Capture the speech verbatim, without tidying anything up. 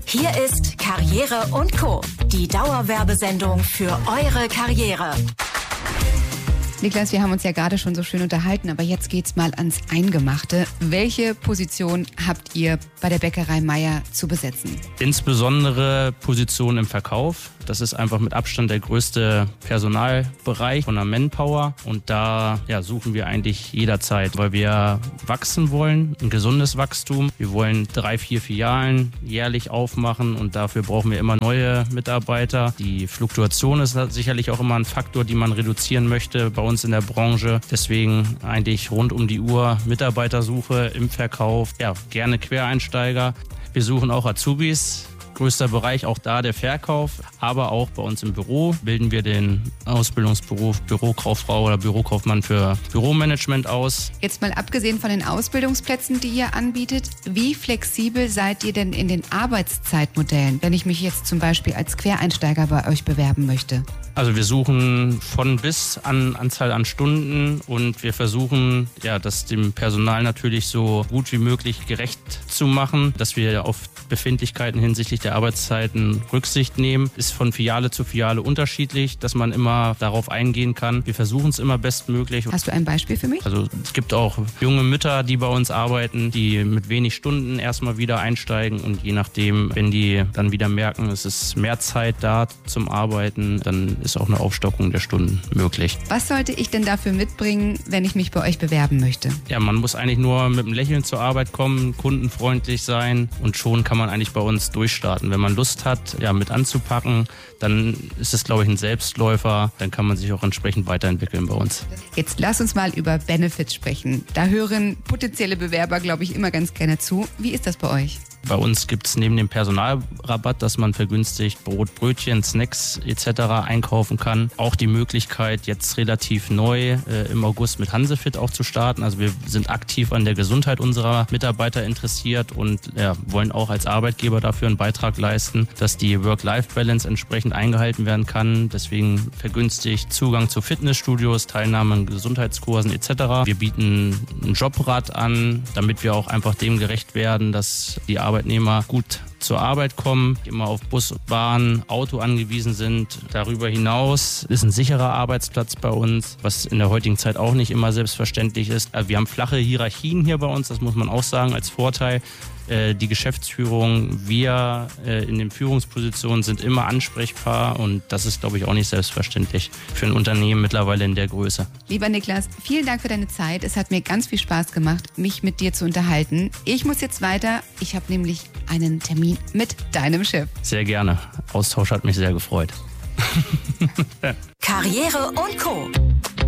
Hier ist Karriere und Co., die Dauerwerbesendung für eure Karriere. Niklas, wir haben uns ja gerade schon so schön unterhalten, aber jetzt geht's mal ans Eingemachte. Welche Position habt ihr bei der Bäckerei Meier zu besetzen? Insbesondere Position im Verkauf. Das ist einfach mit Abstand der größte Personalbereich von der Manpower. Und da ja, suchen wir eigentlich jederzeit, weil wir wachsen wollen, ein gesundes Wachstum. Wir wollen drei, vier Filialen jährlich aufmachen und dafür brauchen wir immer neue Mitarbeiter. Die Fluktuation ist sicherlich auch immer ein Faktor, den man reduzieren möchte bei uns in der Branche. Deswegen eigentlich rund um die Uhr Mitarbeitersuche im Verkauf. Ja, gerne Quereinsteiger. Wir suchen auch Azubis. Größter Bereich auch da der Verkauf, aber auch bei uns im Büro bilden wir den Ausbildungsberuf Bürokauffrau oder Bürokaufmann für Büromanagement aus. Jetzt mal abgesehen von den Ausbildungsplätzen, die ihr anbietet, wie flexibel seid ihr denn in den Arbeitszeitmodellen, wenn ich mich jetzt zum Beispiel als Quereinsteiger bei euch bewerben möchte? Also wir suchen von bis an Anzahl an Stunden und wir versuchen, ja, das dem Personal natürlich so gut wie möglich gerecht zu machen, dass wir auf Befindlichkeiten hinsichtlich der Arbeitszeiten Rücksicht nehmen. Ist von Filiale zu Filiale unterschiedlich, dass man immer darauf eingehen kann. Wir versuchen es immer bestmöglich. Hast du ein Beispiel für mich? Also es gibt auch junge Mütter, die bei uns arbeiten, die mit wenig Stunden erstmal wieder einsteigen und je nachdem, wenn die dann wieder merken, es ist mehr Zeit da zum Arbeiten, dann ist auch eine Aufstockung der Stunden möglich. Was sollte ich denn dafür mitbringen, wenn ich mich bei euch bewerben möchte? Ja, man muss eigentlich nur mit einem Lächeln zur Arbeit kommen, kundenfreundlich sein und schon kann man eigentlich bei uns durchstarten. Wenn man Lust hat, ja, mit anzupacken, dann ist es, glaube ich, ein Selbstläufer. Dann kann man sich auch entsprechend weiterentwickeln bei uns. Jetzt lass uns mal über Benefits sprechen. Da hören potenzielle Bewerber, glaube ich, immer ganz gerne zu. Wie ist das bei euch? Bei uns gibt es neben dem Personalrabatt, dass man vergünstigt Brot, Brötchen, Snacks et cetera einkaufen kann, auch die Möglichkeit, jetzt relativ neu äh, im August mit Hansefit auch zu starten. Also wir sind aktiv an der Gesundheit unserer Mitarbeiter interessiert und ja, wollen auch als Arbeitgeber dafür einen Beitrag leisten, dass die Work-Life-Balance entsprechend eingehalten werden kann. Deswegen vergünstigt Zugang zu Fitnessstudios, Teilnahme an Gesundheitskursen et cetera. Wir bieten ein Jobrad an, damit wir auch einfach dem gerecht werden, dass die Arbeitnehmer gut zur Arbeit kommen, immer auf Bus, Bahn, Auto angewiesen sind. Darüber hinaus ist ein sicherer Arbeitsplatz bei uns, was in der heutigen Zeit auch nicht immer selbstverständlich ist. Wir haben flache Hierarchien hier bei uns, das muss man auch sagen als Vorteil. Die Geschäftsführung, wir in den Führungspositionen sind immer ansprechbar und das ist, glaube ich, auch nicht selbstverständlich für ein Unternehmen mittlerweile in der Größe. Lieber Niklas, vielen Dank für deine Zeit. Es hat mir ganz viel Spaß gemacht, mich mit dir zu unterhalten. Ich muss jetzt weiter. Ich habe nämlich einen Termin mit deinem Chef. Sehr gerne. Austausch hat mich sehr gefreut. Karriere und Co.